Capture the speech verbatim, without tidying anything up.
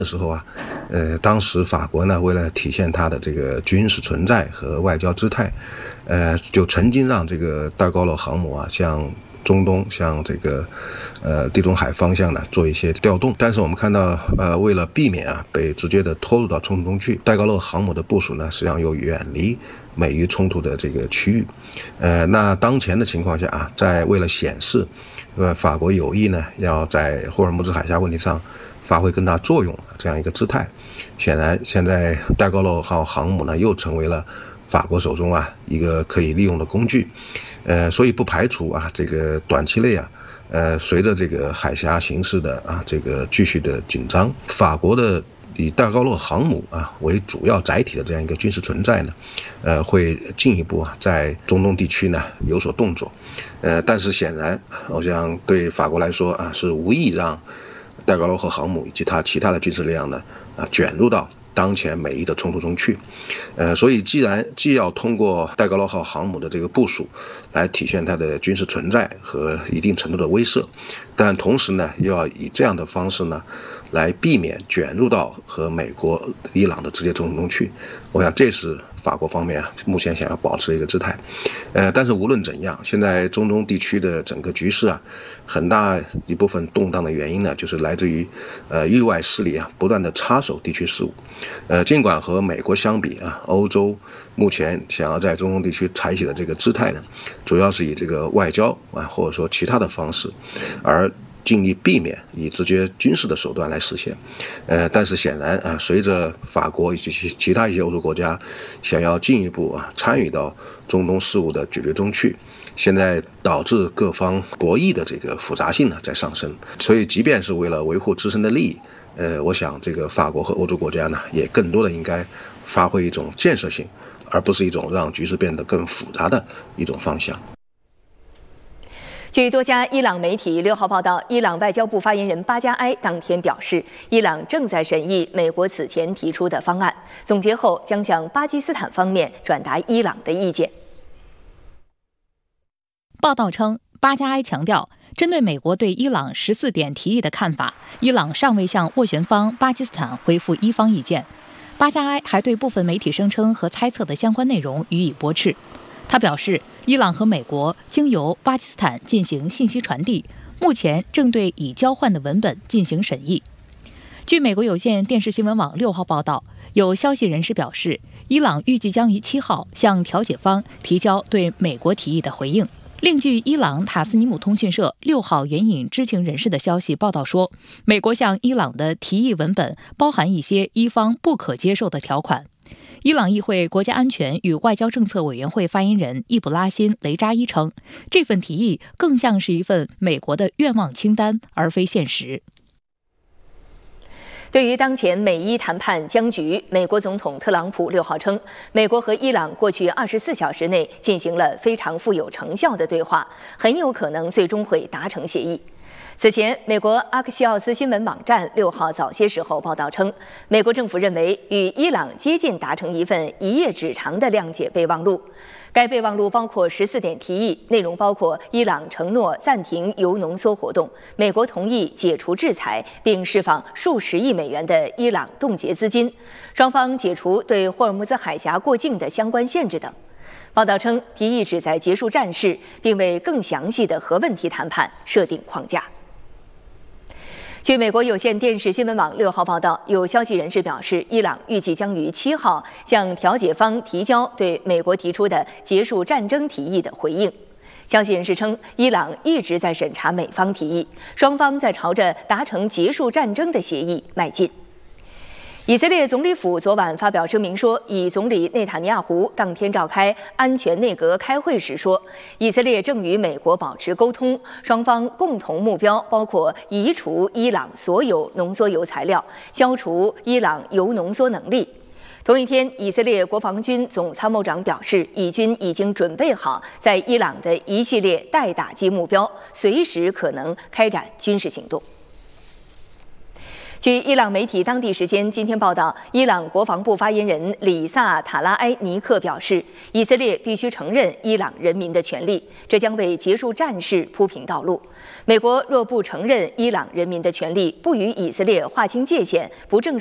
的时候啊，呃，当时法国呢，为了体现它的这个军事存在和外交姿态，呃，就曾经让这个戴高乐航母啊向中东、向这个呃地中海方向呢做一些调动。但是我们看到，呃，为了避免啊被直接的拖入到冲突中去，戴高乐航母的部署呢，实际上又远离美伊冲突的这个区域。呃，那当前的情况下啊，在为了显示，呃，法国有意呢要在霍尔木兹海峡问题上发挥更大作用这样一个姿态，显然现在戴高乐号航母呢又成为了法国手中啊一个可以利用的工具，呃，所以不排除啊这个短期内啊，呃，随着这个海峡形势的啊这个继续的紧张，法国的以戴高乐航母啊为主要载体的这样一个军事存在呢，呃，会进一步啊在中东地区呢有所动作，呃，但是显然，我想对法国来说啊是无意让戴高乐号航母以及它其他的军事力量呢啊卷入到当前美伊的冲突中去，呃，所以既然既要通过戴高乐号航母的这个部署来体现它的军事存在和一定程度的威慑，但同时呢，又要以这样的方式呢，来避免卷入到和美国、伊朗的直接冲突中去。我想这是法国方面啊目前想要保持的一个姿态。呃，但是无论怎样，现在中东地区的整个局势啊，很大一部分动荡的原因呢，就是来自于呃域外势力啊不断的插手地区事务。呃，尽管和美国相比啊，欧洲目前想要在中东地区采取的这个姿态呢，主要是以这个外交啊，或者说其他的方式，而尽力避免以直接军事的手段来实现。呃，但是显然啊，随着法国以及其他一些欧洲国家想要进一步啊参与到中东事务的举列中去，现在导致各方博弈的这个复杂性呢在上升。所以，即便是为了维护自身的利益，呃，我想这个法国和欧洲国家呢，也更多的应该发挥一种建设性，而不是一种让局势变得更复杂的一种方向。 据多家伊朗媒体六号报道，伊朗外交部发言人巴加埃当天表示，伊朗正在审议美国此前提出的方案，总结后将向巴基斯坦方面转达伊朗的意见。 报道称，巴加埃强调，针对美国对伊朗十四点提议的看法，伊朗尚未向斡旋方巴基斯坦回复伊方意见。巴加埃还对部分媒体声称和猜测的相关内容予以驳斥。他表示，伊朗和美国经由巴基斯坦进行信息传递，目前正对已交换的文本进行审议。据美国有线电视新闻网六号报道，有消息人士表示，伊朗预计将于七号向调解方提交对美国提议的回应。另据伊朗塔斯尼姆通讯社六号援引知情人士的消息报道说，美国向伊朗的提议文本包含一些伊方不可接受的条款。伊朗议会国家安全与外交政策委员会发言人易卜拉欣·雷扎伊称，这份提议更像是一份美国的愿望清单，而非现实。 对于当前美伊谈判僵局，美国总统特朗普六号称，美国和伊朗过去二十四小时内进行了非常富有成效的对话，很有可能最终会达成协议。此前，美国阿克西奥斯新闻网站六号早些时候报道称，美国政府认为与伊朗接近达成一份一页纸长的谅解备忘录。该备忘录包括十四点提议，内容包括伊朗承诺暂停铀浓缩活动，美国同意解除制裁，并释放数十亿美元的伊朗冻结资金，双方解除对霍尔木兹海峡过境的相关限制等。报道称，提议旨在结束战事，并为更详细的核问题谈判设定框架。据美国有线电视新闻网六号报道，有消息人士表示，伊朗预计将于七号向调解方提交对美国提出的结束战争提议的回应。消息人士称，伊朗一直在审查美方提议，双方在朝着达成结束战争的协议迈进。以色列总理府昨晚发表声明说，以总理内塔尼亚胡当天召开安全内阁开会时说，以色列正与美国保持沟通，双方共同目标包括移除伊朗所有浓缩铀材料，消除伊朗铀浓缩能力。同一天，以色列国防军总参谋长表示，以军已经准备好在伊朗的一系列待打击目标，随时可能开展军事行动。 据伊朗媒体当地时间今天报道，伊朗国防部发言人里萨·塔拉埃尼克表示，以色列必须承认伊朗人民的权利，这将为结束战事铺平道路。美国若不承认伊朗人民的权利，不与以色列划清界限，不正